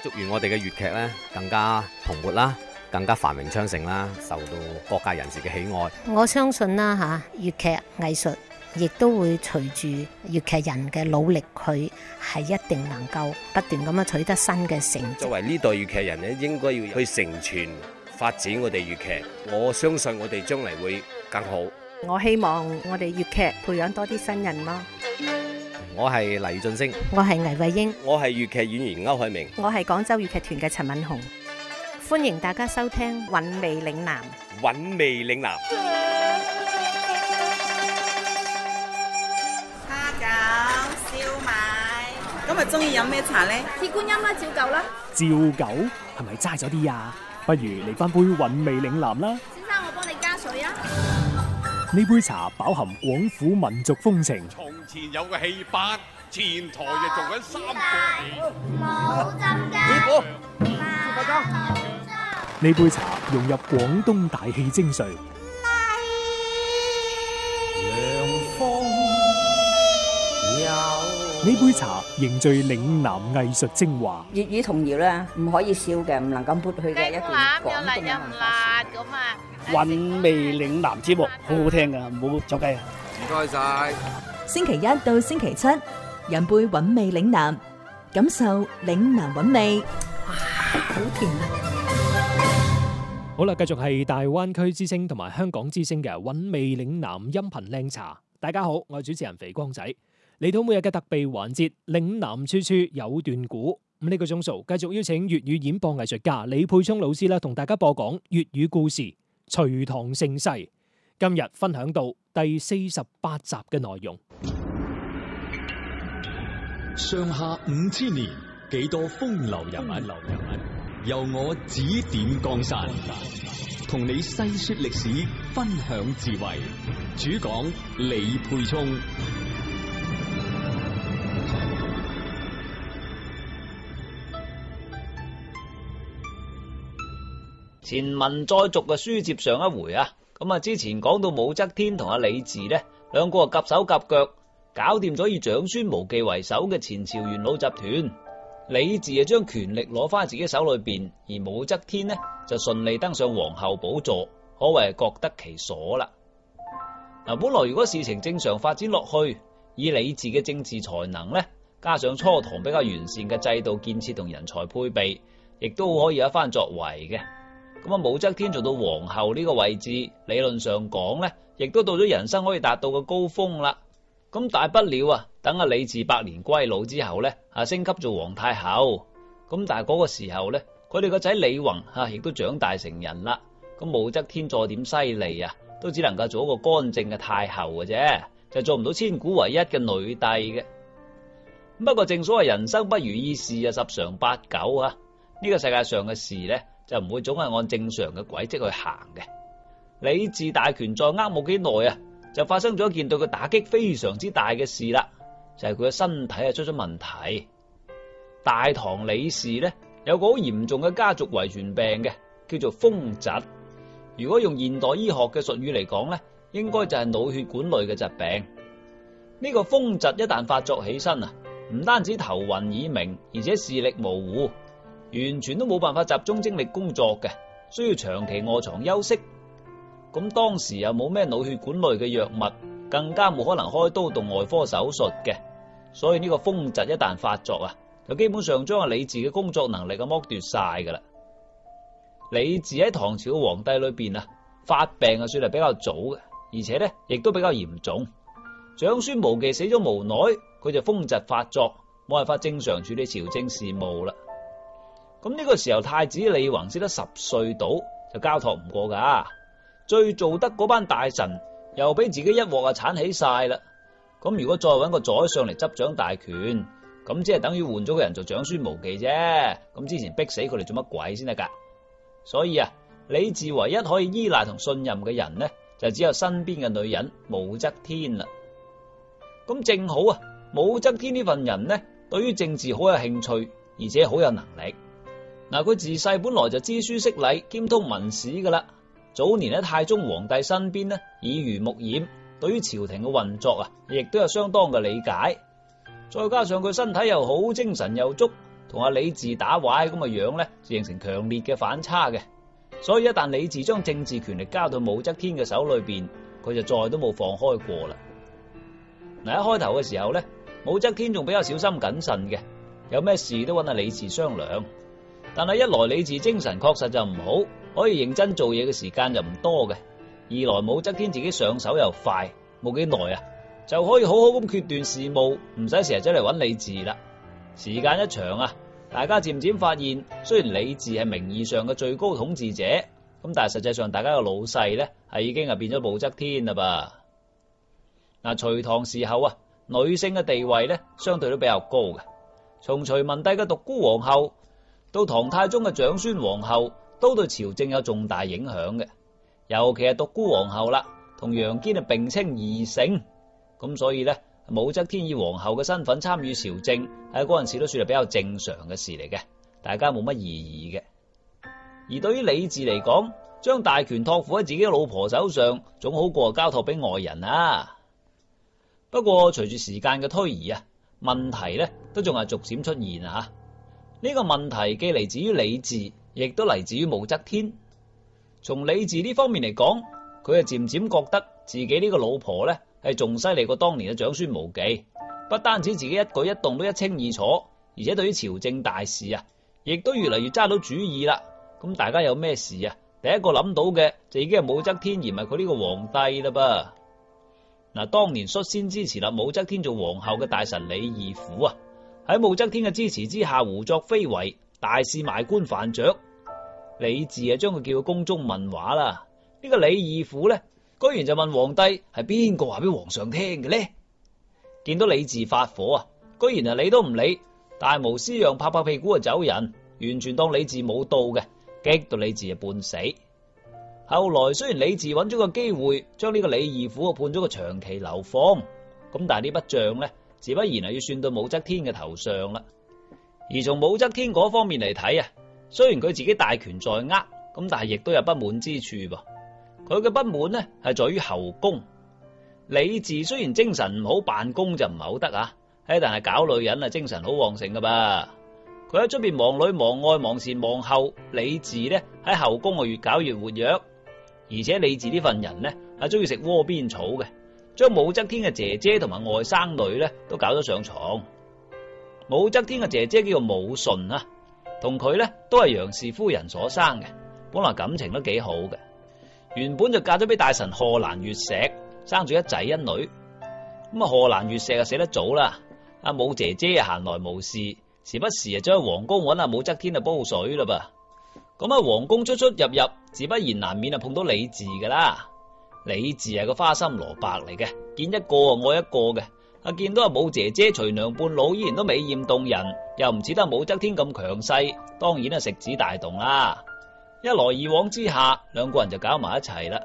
祝願我哋嘅粵劇咧更加蓬勃啦，更加繁榮昌盛啦，受到各界人士嘅喜愛。 我相信啦嚇，粵劇藝術亦都會隨住粵劇人嘅努力，佢係一定能夠不斷咁樣取得新嘅成績。 作為呢代粵劇人咧，應該要去承傳發展我哋粵劇。我相信我哋將嚟會更好。 我希望我哋粵劇培養多啲新人咯。 我係黎俊升， 我係倪慧英， 我係粵劇演員歐海明， 我係廣州粵劇團嘅陳敏紅。 歡迎大家收聽韻味嶺南。 韻味嶺南。 蝦餃、燒賣。今日中意飲咩茶呢？ 鐵觀音啦，照舊啦。 照舊係咪齋咗啲啊？不如嚟翻杯韻味嶺南啦。 先生，我幫你加水啊。 呢杯茶飽含廣府民族風情。 從前有個戲班，前台就做緊三個戲。 冇浸雞。 呢杯茶融入廣東大戲精髓。呢杯茶凝聚嶺南藝術精華。 粵語童謠咧，唔可以笑嘅，唔能夠抹去嘅一段廣東嘅文化。 韻味嶺南節目好好聽噶，唔好作雞啊！ 唔該晒。 星期一到星期七，飲杯韻味嶺南，感受嶺南韻味。 哇，好甜啊！ 好啦，繼續係大灣區之聲同埋香港之聲嘅韻味嶺南音頻靚茶。大家好，我係主持人肥光仔，嚟到每日嘅特備環節嶺南處處有段古。咁呢個鐘數繼續邀請粵語演播藝術家李沛聰老師啦，同大家播講粵語故事《隋唐盛世》。今日分享到第48集嘅內容。 上下5000年，幾多風流人物，由我指點江山，同你細說歷史，分享智慧。主講李沛聰。 前文再續嘅書接上一回啊，之前講到武則天同阿李治呢兩個夾手夾腳，搞掂咗以長孫無忌為首嘅前朝元老集團。李治將權力攞翻自己手裏邊，而武則天呢就順利登上皇后寶座，可謂係各得其所啦。本來如果事情正常發展落去，以李治嘅政治才能呢，加上初唐比較完善嘅制度建設同人才配備，亦都可以有一番作為嘅。武則天做到皇后呢個位置，理論上講呢，亦都到咗人生可以達到嘅高峰啦。大不了啊，等阿李治百年歸老之後呢，升級做皇太后。但係嗰個時候呢，佢哋個仔李弘亦都長大成人啦。武則天再點犀利啊，都只能夠做一個乾淨嘅太后嘅啫，就做唔到千古唯一嘅女帝嘅。不過正所謂人生不如意事啊，十常八九啊，呢個世界上嘅事呢，就唔會總係按正常嘅軌跡去行嘅。李治大權在握冇幾耐啊，就發生咗一件對佢打擊非常之大嘅事啦，就係佢嘅身體出咗問題。大唐李氏呢，有個好嚴重嘅家族遺傳病嘅，叫做風疾。如果用現代醫學嘅術語嚟講呢，應該就係腦血管類嘅疾病。呢個風疾一旦發作起身啊，唔單止頭暈耳鳴，而且視力模糊，完全都冇辦法集中精力工作嘅，需要長期臥床休息。當時又冇咩腦血管類嘅藥物，更加冇可能開刀動外科手術嘅，所以呢個風疾一旦發作啊，就基本上將阿李治嘅工作能力剝奪晒噶啦。李治喺唐朝嘅皇帝裏邊啊，發病算係比較早嘅，而且呢亦都比較嚴重。長孫無忌死咗無耐，佢就風疾發作，冇辦法正常處理朝政事務啦。呢個時候太子李弘先得10歲到，就交託唔過噶。最做得嗰班大臣又俾自己一鑊鏟起晒啦。如果再搵個宰相嚟執掌大權，咁即係等於換咗個人做長孫無忌啫。之前逼死佢哋做乜鬼先得噶？所以啊，李治唯一可以依賴同信任嘅人呢，就只有身邊嘅女人武則天啦。正好啊，武則天呢份人呢，對於政治好有興趣，而且好有能力。佢自細本來就知書識禮，兼通文史噶啦。早年喺太宗皇帝身邊呢，耳濡目染，對於朝廷嘅運作啊，亦都有相當嘅理解。再加上佢身體又好，精神又足， 同阿李治打壞咁嘅樣呢，就形成強烈嘅反差嘅。所以一旦李治將政治權力交到武則天嘅手裏邊，佢就再都冇放開過啦。嗱，一開頭嘅時候呢，武則天仲比較小心謹慎嘅，有咩事都揾阿李治商量。但係一來李治精神確實就唔好，可以認真做嘢嘅時間就唔多嘅；二來武則天自己上手又快，冇幾耐啊就可以好好咁決斷事務，唔使成日走嚟揾李治啦。時間一長啊，大家漸漸發現，雖然李治係名義上嘅最高統治者，咁但係實際上大家嘅老細呢係已經係變咗武則天啦噃。嗱，隋唐時候啊，女性嘅地位呢相對都比較高嘅，從隋文帝嘅獨孤皇后到唐太宗嘅長孫皇后，都對朝政有重大影響嘅。尤其係獨孤皇后啦，同楊堅啊並稱二姓，咁所以呢，武則天以皇后嘅身份參與朝政，喺嗰陣時都算係比較正常嘅事嚟嘅，大家冇乜異議嘅。而對於李治嚟講，將大權託付喺自己嘅老婆手上，總好過交託俾外人啊。不過隨住時間嘅推移啊，問題呢都仲係逐漸出現啊。呢個問題既嚟自於李治，亦都嚟自於武則天。從李治呢方面嚟講，佢係漸漸覺得自己呢個老婆呢係仲犀利過當年嘅長孫無忌，不單止自己一舉一動都一清二楚，而且對於朝政大事啊，亦都越嚟越揸到主意啦。咁大家有咩事啊，第一個諗到嘅就已經係武則天，而唔係佢呢個皇帝啦噃。嗱，當年率先支持立武則天做皇后嘅大臣李義府啊，喺武則天嘅支持之下，胡作非為，大肆賣官販爵。李治啊，將佢叫到宮中問話啦。呢個李義府呢，居然就問皇帝係邊個話俾皇上聽嘅呢？見到李治發火啊，居然係理都唔理，大無私樣拍拍屁股就走人，完全當李治冇到嘅，激到李治啊半死。後來雖然李治揾咗個機會將呢個李義府判咗個長期流放，咁但係呢筆賬呢，自不然係要算到武則天嘅頭上啦。而從武則天嗰方面嚟睇啊，雖然佢自己大權在握，咁但係亦都有不滿之處噃。佢嘅不滿呢係在於後宮。李治雖然精神唔好，辦公就唔係好得啊，但係搞女人啊精神好旺盛噶噃。佢喺出邊忙裏忙外，忙前忙後，李治呢喺後宮啊越搞越活躍。而且李治呢份人呢係中意食窩邊草嘅，將武則天嘅姐姐同埋外甥女呢都搞咗上床。武則天嘅姐姐叫做武順啊，同佢呢都係楊氏夫人所生嘅，本來感情都幾好嘅。原本就嫁咗俾大臣賀蘭月石，生咗一仔一女。咁啊，賀蘭月石啊死得早啦，阿武姐姐啊閒來無事，時不時啊走去皇宮揾阿武則天啊煲水啦噃。咁啊，皇宮出出入入，自不然難免啊碰到李治噶啦。李治係個花心蘿蔔嚟嘅，見一個愛一個嘅。啊，見到阿武姐姐隨娘半老，依然都美艷動人，又唔似得武則天咁強勢，當然啊食指大動啦。一來二往之下，兩個人就搞埋一齊啦。